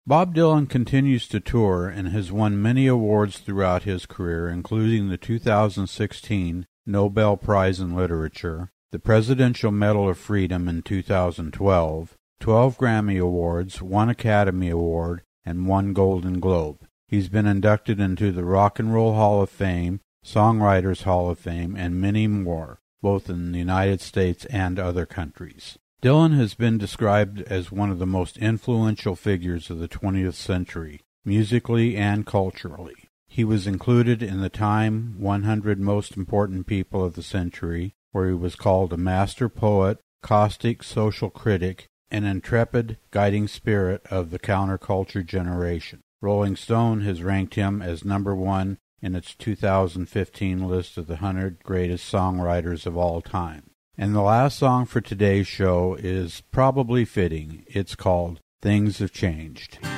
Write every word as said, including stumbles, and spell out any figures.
Bob Dylan continues to tour and has won many awards throughout his career, including the two thousand sixteen Nobel Prize in Literature, the Presidential Medal of Freedom in two thousand twelve, twelve Grammy Awards, one Academy Award, and one Golden Globe. He's been inducted into the Rock and Roll Hall of Fame, Songwriters Hall of Fame, and many more, both in the United States and other countries. Dylan has been described as one of the most influential figures of the twentieth century, musically and culturally. He was included in the Time one hundred Most Important People of the Century, where he was called a master poet, caustic social critic, and intrepid guiding spirit of the counterculture generation. Rolling Stone has ranked him as number one in its two thousand fifteen list of the one hundred greatest songwriters of all time. And the last song for today's show is probably fitting. It's called Things Have Changed.